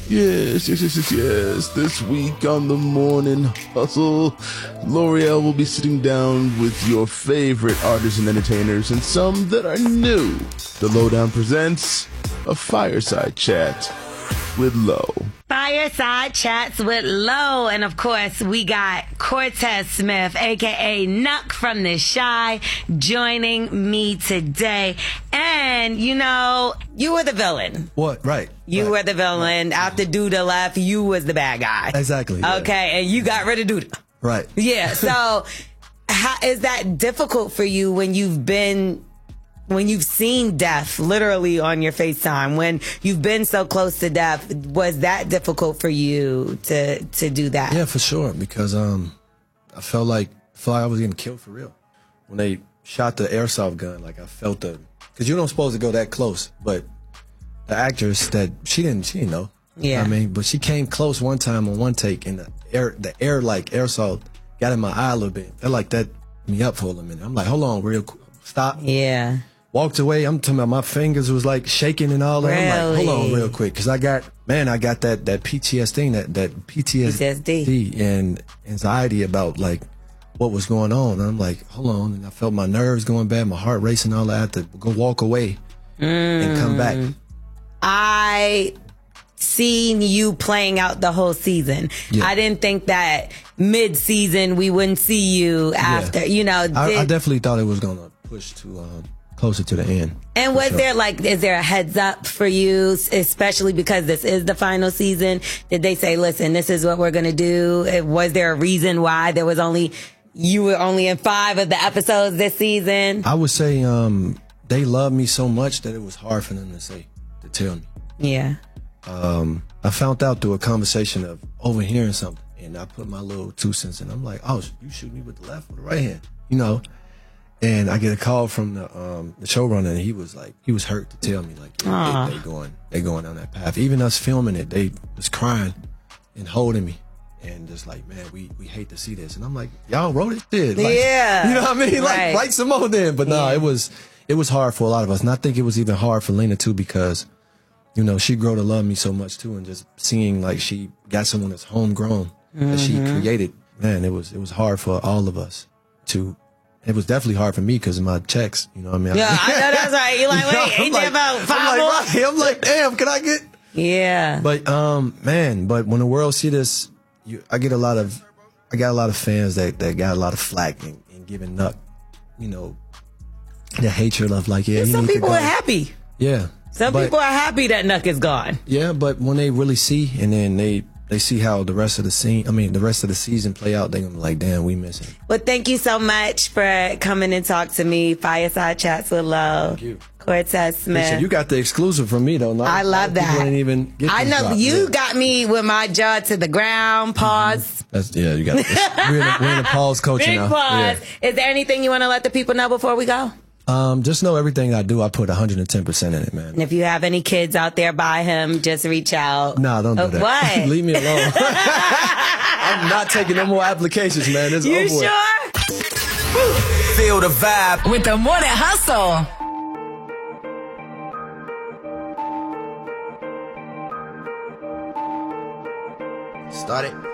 Yes. This week on the Morning Hustle, L'Oreal will be sitting down with your favorite artists and entertainers and some that are new. The Lowdown presents a fireside chat with Lo. Fireside Chats with Lo. And of course, we got Cortez Smith, aka Nuck from The Chi, joining me today. And, you know, you were the villain. What? Right. You right. were the villain. Right. After Duda left, you was the bad guy. Exactly. Yeah. Okay, and you got rid of Duda. Right. Yeah, so how is that difficult for you when you've seen death literally on your FaceTime, when you've been so close to death? Was that difficult for you to do that? Yeah, for sure, because I felt like I was getting killed for real. When they shot the airsoft gun, like I felt because you don't supposed to go that close, but the actress she didn't know. Yeah. I mean, but she came close one time on one take, and the air like airsoft got in my eye a little bit. That like that me up for a minute. I'm like, hold on, real quick, stop. Yeah. Walked away. I'm talking about my fingers was like shaking and all that. Really? I'm like, hold on real quick. Cause I got that PTSD, that PTSD and anxiety about like what was going on. And I'm like, hold on. And I felt my nerves going bad, my heart racing, all that. I had to go walk away and come back. I seen you playing out the whole season. Yeah. I didn't think that mid-season we wouldn't see you after, I definitely thought it was going to push to closer to the end. And was there is there a heads up for you, especially because this is the final season? Did they say, listen, this is what we're going to do? Was there a reason why you were only in 5 of the episodes this season? I would say they love me so much that it was hard for them to tell me. Yeah. I found out through a conversation of overhearing something, and I put my little 2 cents in. I'm like, oh, you shoot me with the left or the right hand, And I get a call from the showrunner, and he was hurt to tell me like they going down that path. Even us filming it, they was crying and holding me and just like, man, we hate to see this. And I'm like, y'all wrote it, did yeah, you know what I mean? Like right. write some more then. But no, it was hard for a lot of us, and I think it was even hard for Lena too, because she grew to love me so much too, and just seeing like she got someone that's homegrown that she created. Man, it was hard for all of us to. It was definitely hard for me because of my checks. You know what I mean? Yeah, I know that's right. You're like, wait, ain't there about 5 more? I'm like, damn, can I get? Yeah. But but when the world see this, I got a lot of fans that got a lot of flack and giving Nuck, the hatred of like, yeah. Some people are happy. Yeah. Some people are happy that Nuck is gone. Yeah, but when they really see, and then they see how the rest of the season play out, they're gonna be like, damn, we miss him. Well, thank you so much for coming and talk to me. Fireside Chats with Lo. Thank you. Cortez Smith. Listen, you got the exclusive from me though. I love that. Didn't even get I know drop. you got me with my jaw to the ground. Pause. You got this. We're in a pause culture Big now. pause. Yeah. Is there anything you want to let the people know before we go? Just know everything I do, I put 110% in it, man. And if you have any kids out there by him, just reach out. Nah, don't do that. What? Leave me alone. I'm not taking no more applications, man. It's you over sure? Feel the vibe with the Morning Hustle. Start it.